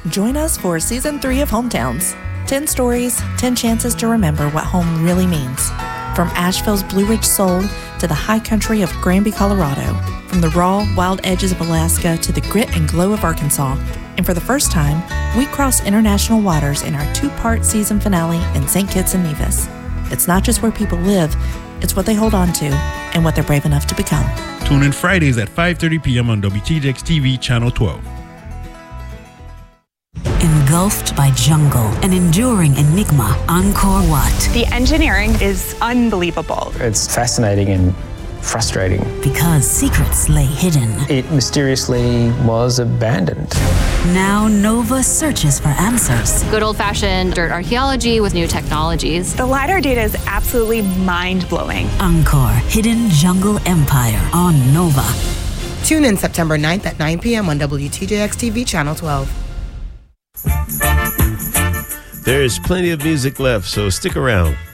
Join us for Season 3 of Hometowns. 10 stories, 10 chances to remember what home really means. From Asheville's Blue Ridge Soul to the high country of Granby, Colorado. From the raw, wild edges of Alaska to the grit and glow of Arkansas. And for the first time, we cross international waters in our 2-part season finale in St. Kitts and Nevis. It's not just where people live, it's what they hold on to and what they're brave enough to become. Tune in Fridays at 5:30 p.m. on WTJX TV, Channel 12. Engulfed by jungle, an enduring enigma, Angkor Wat. The engineering is unbelievable. It's fascinating and frustrating. Because secrets lay hidden. It mysteriously was abandoned. Now Nova searches for answers. Good old-fashioned dirt archaeology with new technologies. The LiDAR data is absolutely mind-blowing. Angkor, Hidden Jungle Empire on Nova. Tune in September 9th at 9 p.m. on WTJX TV, Channel 12. There's plenty of music left, so stick around.